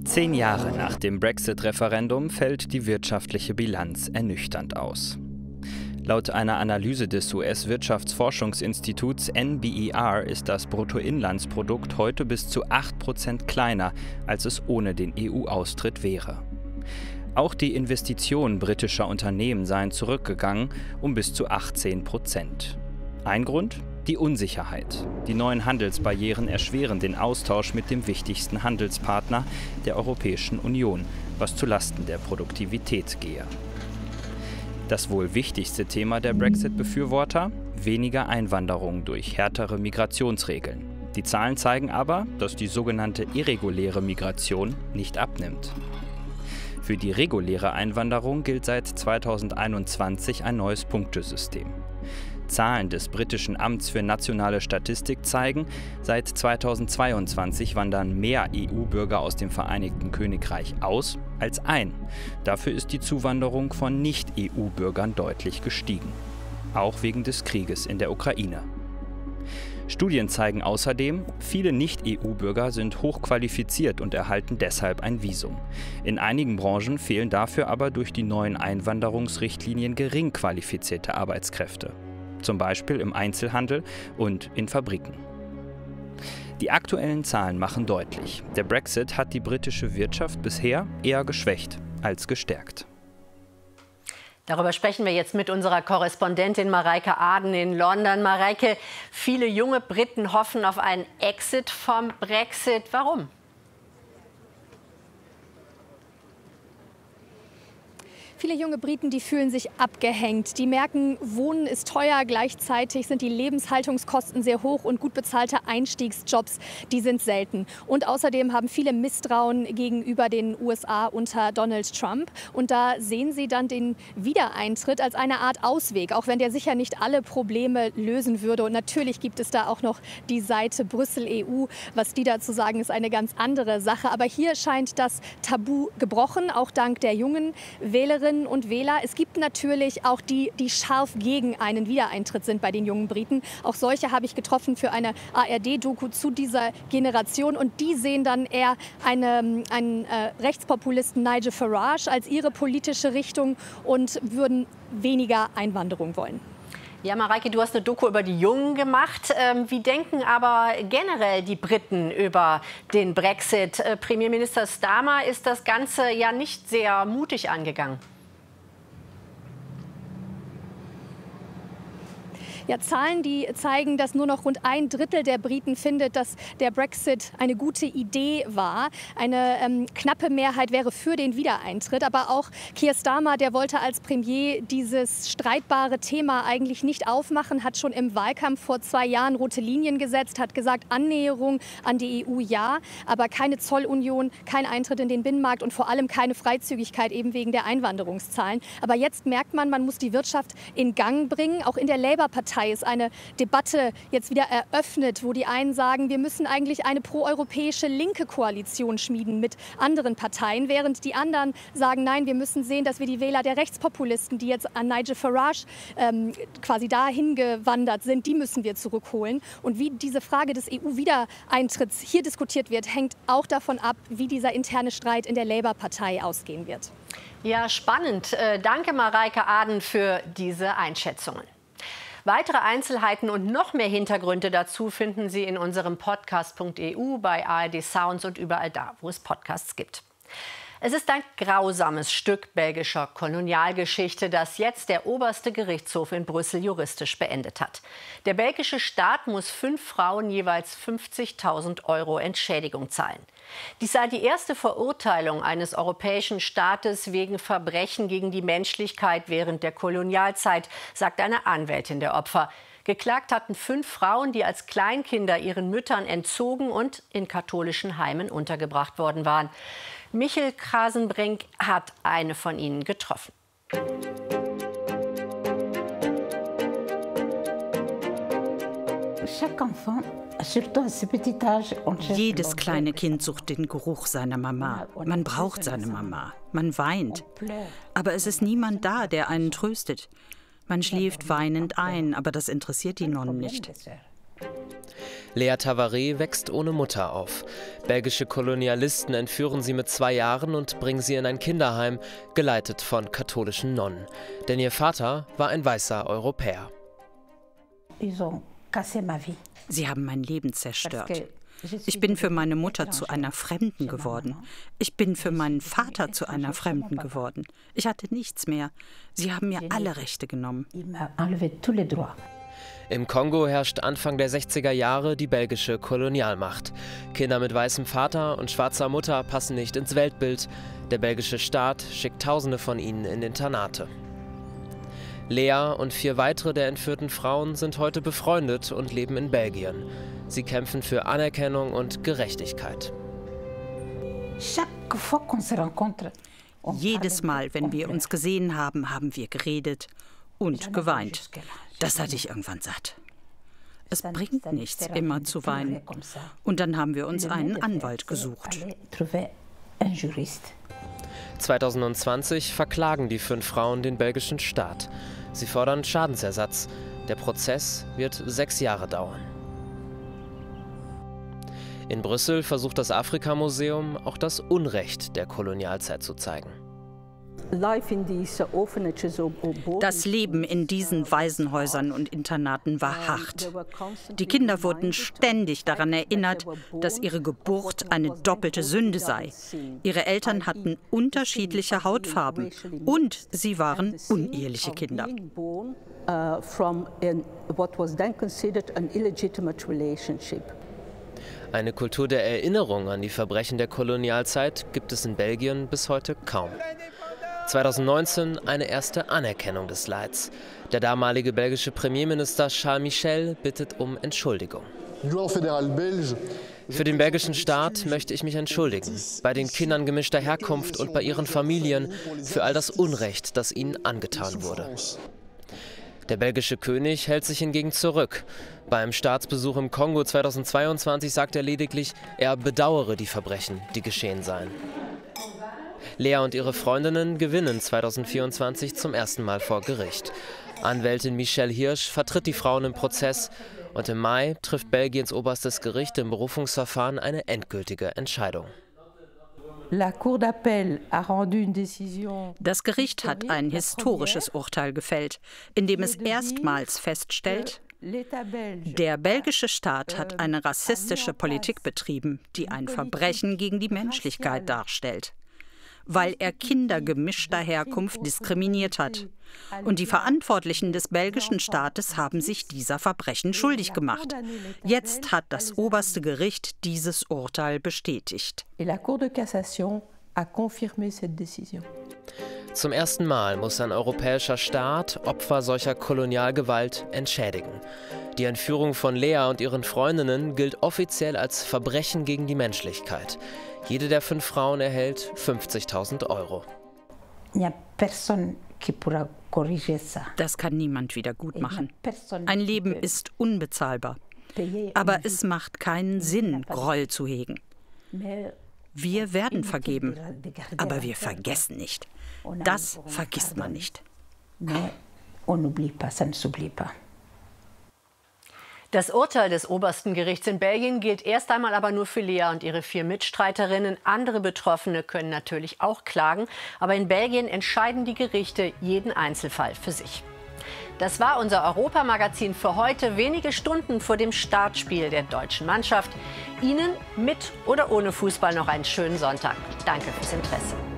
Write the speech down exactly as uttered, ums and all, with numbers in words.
Zehn Jahre nach dem Brexit-Referendum fällt die wirtschaftliche Bilanz ernüchternd aus. Laut einer Analyse des U S-Wirtschaftsforschungsinstituts N B E R ist das Bruttoinlandsprodukt heute bis zu acht Prozent kleiner, als es ohne den E U-Austritt wäre. Auch die Investitionen britischer Unternehmen seien zurückgegangen um bis zu achtzehn Prozent. Ein Grund? Die Unsicherheit. Die neuen Handelsbarrieren erschweren den Austausch mit dem wichtigsten Handelspartner der Europäischen Union, was zulasten der Produktivität gehe. Das wohl wichtigste Thema der Brexit-Befürworter? Weniger Einwanderung durch härtere Migrationsregeln. Die Zahlen zeigen aber, dass die sogenannte irreguläre Migration nicht abnimmt. Für die reguläre Einwanderung gilt seit zweitausendeinundzwanzig ein neues Punktesystem. Zahlen des britischen Amts für nationale Statistik zeigen, seit zweitausendzweiundzwanzig wandern mehr E U-Bürger aus dem Vereinigten Königreich aus als ein. Dafür ist die Zuwanderung von Nicht-E U-Bürgern deutlich gestiegen. Auch wegen des Krieges in der Ukraine. Studien zeigen außerdem, viele Nicht-E U-Bürger sind hochqualifiziert und erhalten deshalb ein Visum. In einigen Branchen fehlen dafür aber durch die neuen Einwanderungsrichtlinien gering qualifizierte Arbeitskräfte. Zum Beispiel im Einzelhandel und in Fabriken. Die aktuellen Zahlen machen deutlich, der Brexit hat die britische Wirtschaft bisher eher geschwächt als gestärkt. Darüber sprechen wir jetzt mit unserer Korrespondentin Mareike Aden in London. Mareike, viele junge Briten hoffen auf einen Exit vom Brexit. Warum? Viele junge Briten, die fühlen sich abgehängt. Die merken, Wohnen ist teuer, gleichzeitig sind die Lebenshaltungskosten sehr hoch und gut bezahlte Einstiegsjobs, die sind selten. Und außerdem haben viele Misstrauen gegenüber den U S A unter Donald Trump. Und da sehen sie dann den Wiedereintritt als eine Art Ausweg, auch wenn der sicher nicht alle Probleme lösen würde. Und natürlich gibt es da auch noch die Seite Brüssel-E U. Was die dazu sagen, ist eine ganz andere Sache. Aber hier scheint das Tabu gebrochen, auch dank der jungen Wählerinnen und Wähler. Es gibt natürlich auch die, die scharf gegen einen Wiedereintritt sind bei den jungen Briten. Auch solche habe ich getroffen für eine A R D-Doku zu dieser Generation. Und die sehen dann eher eine, einen äh, Rechtspopulisten Nigel Farage als ihre politische Richtung und würden weniger Einwanderung wollen. Ja, Mareike, du hast eine Doku über die Jungen gemacht. Ähm, wie denken aber generell die Briten über den Brexit? Äh, Premierminister Starmer ist das Ganze ja nicht sehr mutig angegangen. Ja, Zahlen, die zeigen, dass nur noch rund ein Drittel der Briten findet, dass der Brexit eine gute Idee war. Eine ähm, knappe Mehrheit wäre für den Wiedereintritt. Aber auch Keir Starmer, der wollte als Premier dieses streitbare Thema eigentlich nicht aufmachen, hat schon im Wahlkampf vor zwei Jahren rote Linien gesetzt, hat gesagt, Annäherung an die E U ja, aber keine Zollunion, kein Eintritt in den Binnenmarkt und vor allem keine Freizügigkeit eben wegen der Einwanderungszahlen. Aber jetzt merkt man, man muss die Wirtschaft in Gang bringen. Auch in der Labour-Partei ist eine Debatte jetzt wieder eröffnet, wo die einen sagen, wir müssen eigentlich eine proeuropäische linke Koalition schmieden mit anderen Parteien, während die anderen sagen, nein, wir müssen sehen, dass wir die Wähler der Rechtspopulisten, die jetzt an Nigel Farage ähm, quasi dahin gewandert sind, die müssen wir zurückholen. Und wie diese Frage des E U-Wiedereintritts hier diskutiert wird, hängt auch davon ab, wie dieser interne Streit in der Labour-Partei ausgehen wird. Ja, spannend. Äh, danke, Mareike Aden, für diese Einschätzungen. Weitere Einzelheiten und noch mehr Hintergründe dazu finden Sie in unserem Podcast punkt E U, bei A R D Sounds und überall da, wo es Podcasts gibt. Es ist ein grausames Stück belgischer Kolonialgeschichte, das jetzt der oberste Gerichtshof in Brüssel juristisch beendet hat. Der belgische Staat muss fünf Frauen jeweils fünfzigtausend Euro Entschädigung zahlen. Dies sei die erste Verurteilung eines europäischen Staates wegen Verbrechen gegen die Menschlichkeit während der Kolonialzeit, sagt eine Anwältin der Opfer. Geklagt hatten fünf Frauen, die als Kleinkinder ihren Müttern entzogen und in katholischen Heimen untergebracht worden waren. Michel Krasenbrink hat eine von ihnen getroffen. Jedes kleine Kind sucht den Geruch seiner Mama. Man braucht seine Mama. Man weint. Aber es ist niemand da, der einen tröstet. Man schläft weinend ein, aber das interessiert die Nonnen nicht. Lea Tavares wächst ohne Mutter auf. Belgische Kolonialisten entführen sie mit zwei Jahren und bringen sie in ein Kinderheim, geleitet von katholischen Nonnen. Denn ihr Vater war ein weißer Europäer. Sie haben mein Leben zerstört. Ich bin für meine Mutter zu einer Fremden geworden. Ich bin für meinen Vater zu einer Fremden geworden. Ich hatte nichts mehr. Sie haben mir alle Rechte genommen. Im Kongo herrscht Anfang der sechziger Jahre die belgische Kolonialmacht. Kinder mit weißem Vater und schwarzer Mutter passen nicht ins Weltbild. Der belgische Staat schickt Tausende von ihnen in Internate. Lea und vier weitere der entführten Frauen sind heute befreundet und leben in Belgien. Sie kämpfen für Anerkennung und Gerechtigkeit. Jedes Mal, wenn wir uns gesehen haben, haben wir geredet und geweint. Das hatte ich irgendwann satt. Es bringt nichts, immer zu weinen. Und dann haben wir uns einen Anwalt gesucht. zweitausendzwanzig verklagen die fünf Frauen den belgischen Staat. Sie fordern Schadensersatz. Der Prozess wird sechs Jahre dauern. In Brüssel versucht das Afrika-Museum auch das Unrecht der Kolonialzeit zu zeigen. Das Leben in diesen Waisenhäusern und Internaten war hart. Die Kinder wurden ständig daran erinnert, dass ihre Geburt eine doppelte Sünde sei. Ihre Eltern hatten unterschiedliche Hautfarben und sie waren uneheliche Kinder. Eine Kultur der Erinnerung an die Verbrechen der Kolonialzeit gibt es in Belgien bis heute kaum. zweitausendneunzehn eine erste Anerkennung des Leids. Der damalige belgische Premierminister Charles Michel bittet um Entschuldigung. Für den belgischen Staat möchte ich mich entschuldigen, bei den Kindern gemischter Herkunft und bei ihren Familien für all das Unrecht, das ihnen angetan wurde. Der belgische König hält sich hingegen zurück. Beim Staatsbesuch im Kongo zweitausendzweiundzwanzig sagt er lediglich, er bedauere die Verbrechen, die geschehen seien. Lea und ihre Freundinnen gewinnen zweitausendvierundzwanzig zum ersten Mal vor Gericht. Anwältin Michelle Hirsch vertritt die Frauen im Prozess und im Mai trifft Belgiens oberstes Gericht im Berufungsverfahren eine endgültige Entscheidung. Das Gericht hat ein historisches Urteil gefällt, in dem es erstmals feststellt, der belgische Staat hat eine rassistische Politik betrieben, die ein Verbrechen gegen die Menschlichkeit darstellt, weil er Kinder gemischter Herkunft diskriminiert hat. Und die Verantwortlichen des belgischen Staates haben sich dieser Verbrechen schuldig gemacht. Jetzt hat das oberste Gericht dieses Urteil bestätigt. Zum ersten Mal muss ein europäischer Staat Opfer solcher Kolonialgewalt entschädigen. Die Entführung von Lea und ihren Freundinnen gilt offiziell als Verbrechen gegen die Menschlichkeit. Jede der fünf Frauen erhält fünfzigtausend Euro. Das kann niemand wieder gut machen. Ein Leben ist unbezahlbar. Aber es macht keinen Sinn, Groll zu hegen. Wir werden vergeben, aber wir vergessen nicht. Das vergisst man nicht. Das Urteil des obersten Gerichts in Belgien gilt erst einmal aber nur für Lea und ihre vier Mitstreiterinnen. Andere Betroffene können natürlich auch klagen. Aber in Belgien entscheiden die Gerichte jeden Einzelfall für sich. Das war unser Europamagazin für heute, wenige Stunden vor dem Startspiel der deutschen Mannschaft. Ihnen mit oder ohne Fußball noch einen schönen Sonntag. Danke fürs Interesse.